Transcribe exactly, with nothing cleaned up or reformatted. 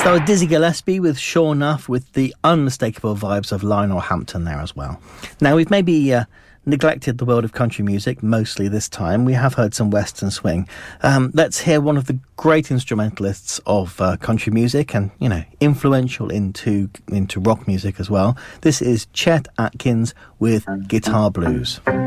That was Dizzy Gillespie with Sure Enough, with the unmistakable vibes of Lionel Hampton there as well. Now, we've maybe uh, neglected the world of country music mostly this time. We have heard some western swing. Um, let's hear one of the great instrumentalists of uh, country music, and, you know, influential into into rock music as well. This is Chet Atkins with Guitar Blues.